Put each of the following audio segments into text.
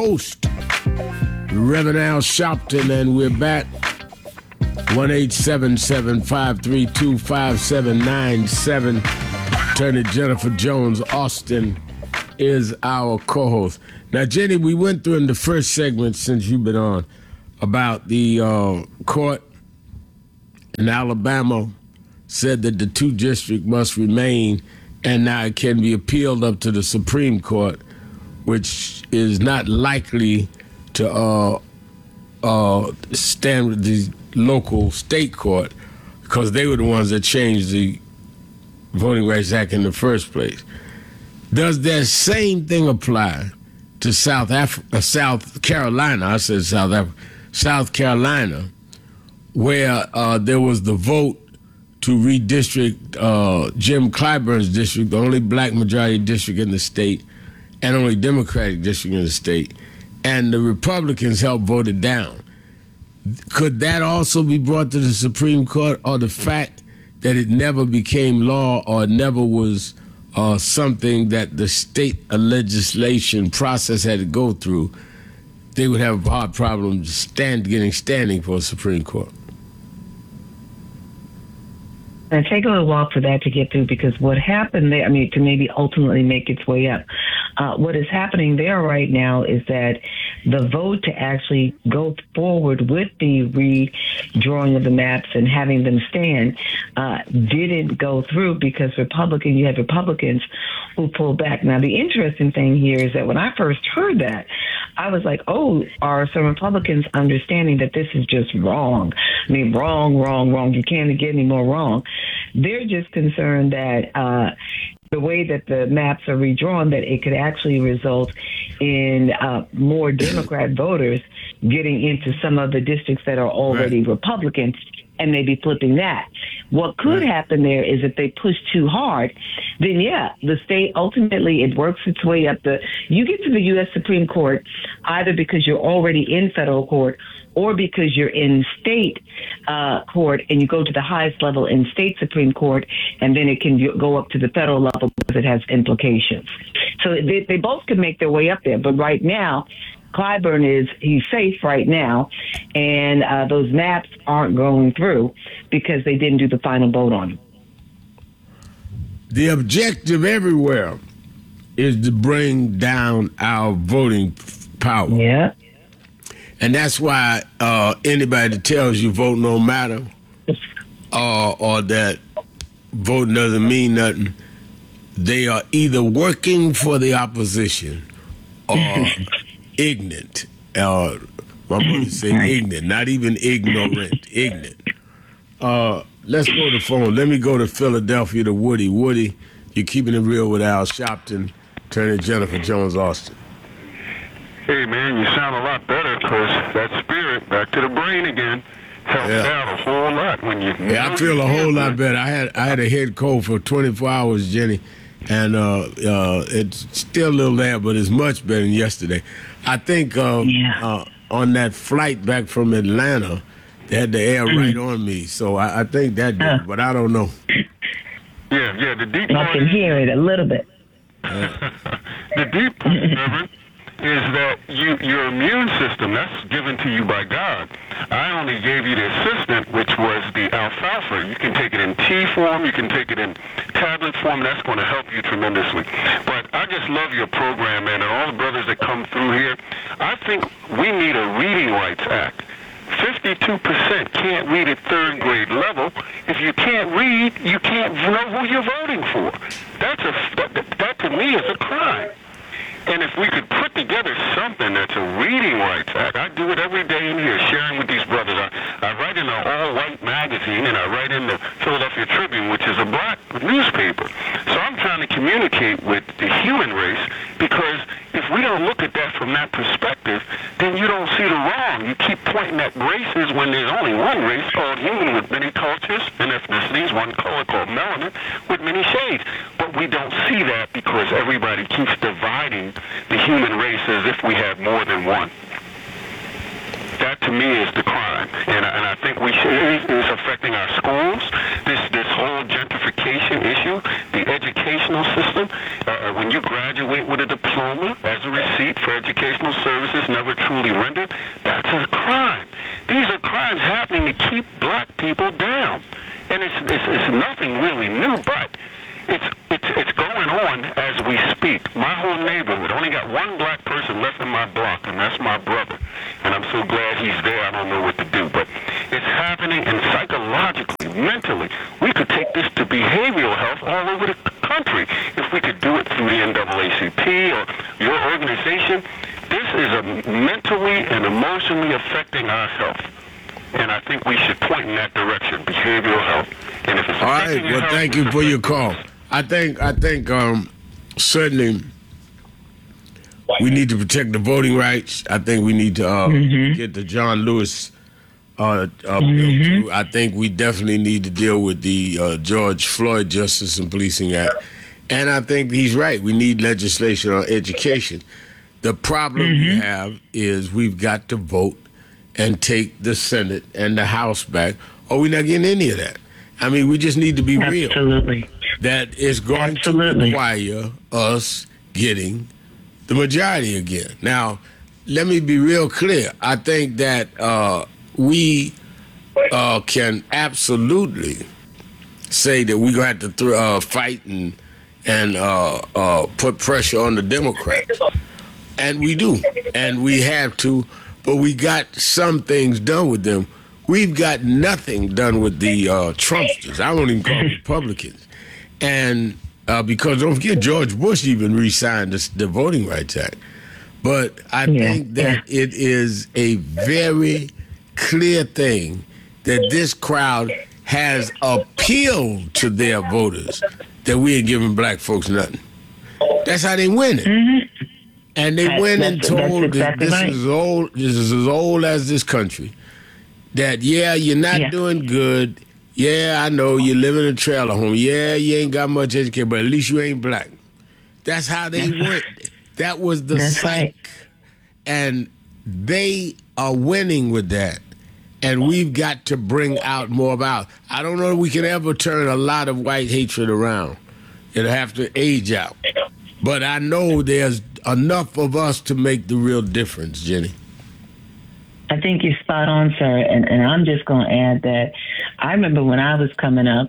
host, Reverend Al Sharpton, and we're back. 1-877-532-5797. Attorney Jennifer Jones Austin is our co-host. Now, Jenny, we went through in the first segment since you've been on about the court in Alabama said that the 2 district must remain, and now it can be appealed up to the Supreme Court, which is not likely to stand with the local state court because they were the ones that changed the Voting Rights Act in the first place. Does that same thing apply to South Carolina? I said South Carolina, where there was the vote to redistrict Jim Clyburn's district, the only black majority district in the state, and only Democratic district in the state, and the Republicans helped vote it down. Could that also be brought to the Supreme Court, or the fact that it never became law or never was something that the state legislation process had to go through, they would have a hard problem getting standing for a Supreme Court? And take a little while for that to get through, because what happened there, to maybe ultimately make its way up. What is happening there right now is that the vote to actually go forward with the redrawing of the maps and having them stand didn't go through because you have Republicans who pulled back. Now, the interesting thing here is that when I first heard that, I was like, oh, are some Republicans understanding that this is just wrong? Wrong. You can't get any more wrong. They're just concerned that the way that the maps are redrawn, that it could actually result in more Democrat voters getting into some of the districts that are already Republican, and maybe flipping that. What could happen there is if they push too hard, then the state ultimately, it works its way up. You get to the U.S. Supreme Court either because you're already in federal court or because you're in state court and you go to the highest level in state Supreme Court, and then it can go up to the federal level because it has implications. So they both can make their way up there. But right now, Clyburn he's safe right now, and those maps aren't going through because they didn't do the final vote on them. The objective everywhere is to bring down our voting power. Yeah. And that's why anybody that tells you vote no matter or that voting doesn't mean nothing, they are either working for the opposition or ignorant. My mother said ignorant, not even ignorant, ignorant. Let's go to the phone. Let me go to Philadelphia to Woody. Woody, you're keeping it real with Al Sharpton, Attorney Jennifer Jones Austin. Hey, man, you sound a lot better because that spirit, back to the brain again, helps out a whole lot when you... Yeah, I feel a whole lot better. I had a head cold for 24 hours, Jenny, and it's still a little there, but it's much better than yesterday. I think on that flight back from Atlanta, they had the air right on me, so I think that did, but I don't know. Yeah, the deep I can hear it a little bit. The deep part, Reverend, is that your immune system, that's given to you by God. I only gave you the assistant, which was the alfalfa. You can take it in tea form, you can take it in tablet form. That's going to help you tremendously. But I just love your program, man, and all the brothers that come through here. I think we need a Reading Rights Act. 52% can't read at third grade level. If you can't read, you can't know who you're voting for. That to me is a crime. And if we could put together something that's a Reading Rights Act, I do it every day in here, sharing with these brothers. I write in an all-white magazine, and I write in the Philadelphia Tribune, which is a black newspaper. So I'm trying to communicate with the human race, because if we don't look at that from that perspective, then you don't see the wrong. You keep pointing at races when there's only one race called human with many cultures and ethnicities, one color called melanin with many shades. But we don't see that because everybody keeps dividing the human race as if we have more than one. That to me is the crime, and I think it's affecting our schools. This whole gentrification issue, the educational system. where when you graduate with a diploma as a receipt for educational services never truly rendered, that's a crime. These are crimes happening to keep black people down. And it's nothing really new, but it's going on as we speak. My whole neighborhood only got one black person left in my block, and that's my brother. And I'm so glad he's there. I don't know what to do, but it's happening. And psychologically, mentally, we could take this to behavioral health all over the country if we could do it through the NAACP or your organization. This is mentally and emotionally affecting our health. And I think we should point in that direction, behavioral health. And if it's all right, well, thank you for your call. I think certainly we need to protect the voting rights. I think we need to get the John Lewis bill through. I think we definitely need to deal with the George Floyd Justice and Policing Act. And I think he's right. We need legislation on education. The problem we have is we've got to vote and take the Senate and the House back, or we're not getting any of that. I mean, we just need to be real. Absolutely. That is going to require us getting the majority again. Now, let me be real clear. I think that we can absolutely say that we're going to have to fight and put pressure on the Democrats. And we do. And we have to. But we got some things done with them. We've got nothing done with the Trumpsters. I won't even call them Republicans. And because don't forget, George Bush even re-signed the Voting Rights Act. But I think that it is a very clear thing that this crowd has appealed to their voters that we ain't giving black folks nothing. That's how they win it. And they went and told exactly this right. is as old as this country, that, you're not doing good. Yeah, I know you live in a trailer home. Yeah, you ain't got much education, but at least you ain't black. That's how they went. That was the psych. Right. And they are winning with that. And we've got to bring out more about. I don't know if we can ever turn a lot of white hatred around. It'll have to age out. But I know there's enough of us to make the real difference, Jenny. I think you're spot on, sir. And I'm just going to add that I remember when I was coming up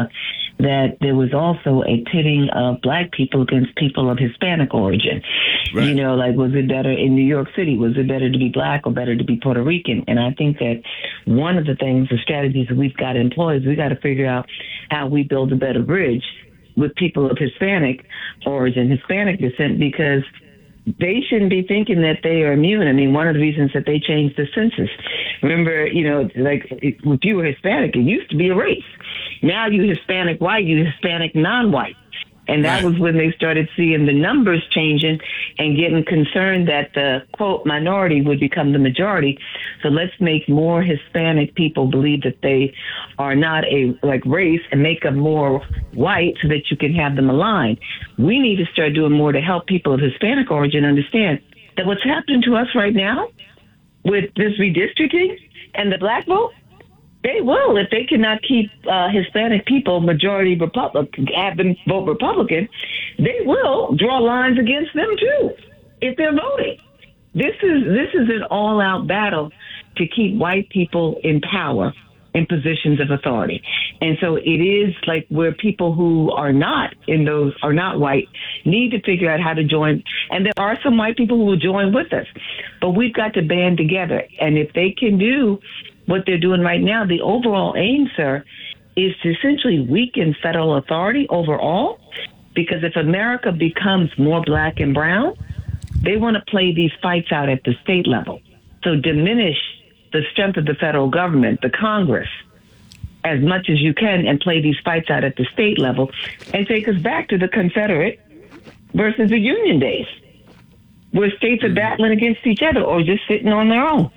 that there was also a pitting of black people against people of Hispanic origin. Right. You know, like, was it better in New York City? Was it better to be black or better to be Puerto Rican? And I think that one of the things, the strategies that we've got to employ is we got to figure out how we build a better bridge with people of Hispanic origin, Hispanic descent, because they shouldn't be thinking that they are immune. I mean, one of the reasons that they changed the census. Remember, like if you were Hispanic, it used to be a race. Now you Hispanic white, you Hispanic non-white. And that was when they started seeing the numbers changing and getting concerned that the, quote, minority would become the majority. So let's make more Hispanic people believe that they are not a race and make them more white so that you can have them aligned. We need to start doing more to help people of Hispanic origin understand that what's happening to us right now with this redistricting and the black vote, they will, if they cannot keep Hispanic people majority Republican, have them vote Republican, they will draw lines against them too if they're voting. This is an all-out battle to keep white people in power in positions of authority. And so it is like where people who are not white need to figure out how to join. And there are some white people who will join with us, but we've got to band together. And if they can do what they're doing right now, the overall aim, sir, is to essentially weaken federal authority overall, because if America becomes more black and brown, they want to play these fights out at the state level. So diminish the strength of the federal government, the Congress, as much as you can, and play these fights out at the state level and take us back to the Confederate versus the Union days, where states are battling against each other or just sitting on their own.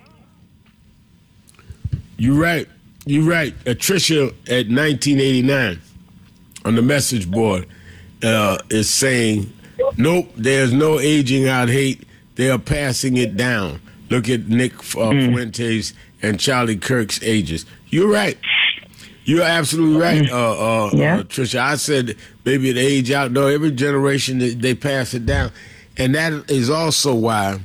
You're right. Tricia at 1989 on the message board is saying, nope, there's no aging out hate. They are passing it down. Look at Nick Fuentes and Charlie Kirk's ages. You're right. You're absolutely right, Yeah. Tricia. I said maybe at age out. No, every generation they pass it down, and that is also why.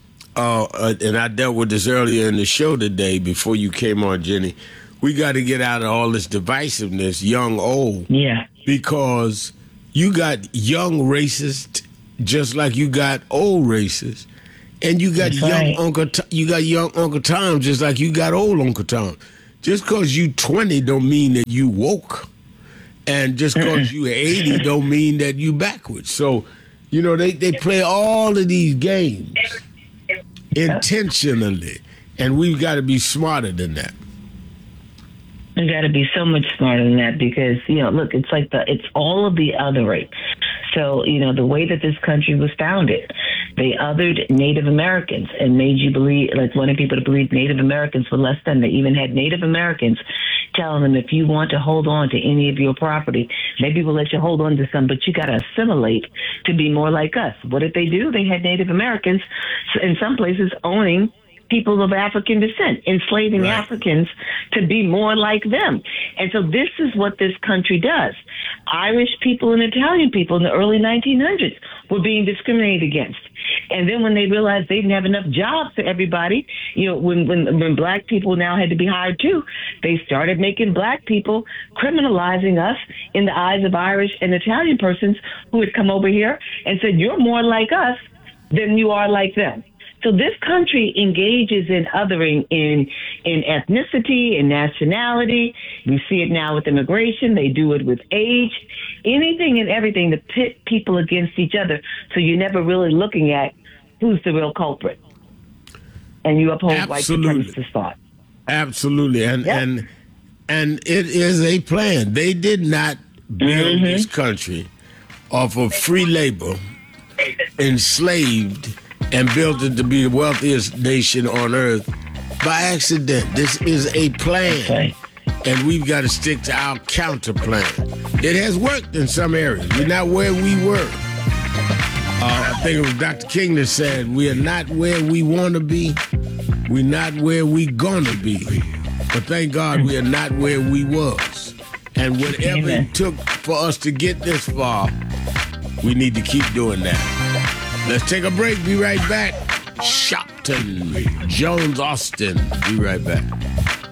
And I dealt with this earlier in the show today before you came on, Jenny. We got to get out of all this divisiveness, young, old. Yeah. Because you got young racists just like you got old racists, and you got you got young Uncle Tom just like you got old Uncle Tom. Just because you 20 don't mean that you woke, and just because you 80 don't mean that you backwards. So, you know, they play all of these games intentionally, and we've got to be smarter than that. We got to be so much smarter than that because, you know, look, it's like it's all of the othering. So, you know, the way that this country was founded, they othered Native Americans and made you believe, like wanted people to believe Native Americans were less than. They even had Native Americans telling them, if you want to hold on to any of your property, maybe we'll let you hold on to some, but you got to assimilate to be more like us. What did they do? They had Native Americans in some places owning people of African descent, enslaving Africans to be more like them. And so this is what this country does. Irish people and Italian people in the early 1900s were being discriminated against. And then when they realized they didn't have enough jobs for everybody, you know, when black people now had to be hired too, they started making black people, criminalizing us in the eyes of Irish and Italian persons who had come over here and said, you're more like us than you are like them. So this country engages in othering in ethnicity and nationality. We see it now with immigration. They do it with age, anything and everything to pit people against each other. So you're never really looking at who's the real culprit. And you uphold white supremacist thought. Absolutely. And it is a plan. They did not build this country off of free labor, enslaved, and built it to be the wealthiest nation on earth by accident. This is a plan, and we've got to stick to our counter plan. It has worked in some areas. We're not where we were. I think it was Dr. King that said, we are not where we want to be. We're not where we're going to be. But thank God we are not where we was. And whatever it took for us to get this far, we need to keep doing that. Let's take a break. Be right back. Shopton, Jones, Austin. Be right back.